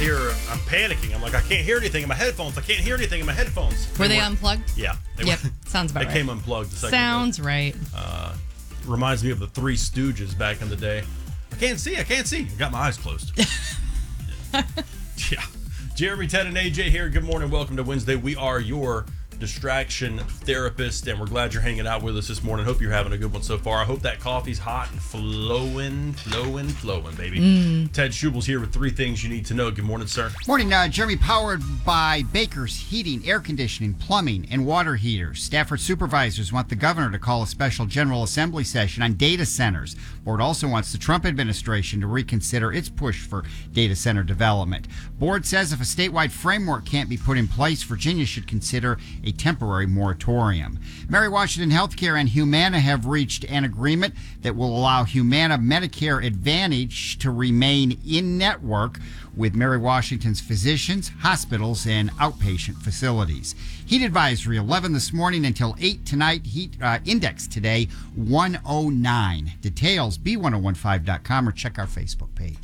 I'm panicking. I'm like, I can't hear anything in my headphones. I can't hear anything in my headphones. Were they unplugged? Yeah. Yep. Sounds about right. right. They came unplugged a second Sounds ago. right. Reminds me of the Three Stooges back in the day. I can't see. I got my eyes closed. Yeah. Jeremy, Ted, and AJ here. Good morning. Welcome to Wednesday. We are your distraction therapist, and we're glad you're hanging out with us this morning. Hope you're having a good one so far. I hope that coffee's hot and flowing, baby. Ted Schubel's here with 3 things you need to know. Good morning, sir. Morning, Jeremy. Powered by Baker's Heating, Air Conditioning, Plumbing, and Water Heaters. Stafford supervisors want the governor to call a special General Assembly session on data centers. Board also wants the Trump administration to reconsider its push for data center development. Board says if a statewide framework can't be put in place, Virginia should consider a temporary moratorium. Mary Washington Healthcare and Humana have reached an agreement that will allow Humana Medicare Advantage to remain in network with Mary Washington's physicians, hospitals, and outpatient facilities. Heat advisory 11 this morning until 8 tonight. Heat index today 109. Details B1015.com or check our Facebook page.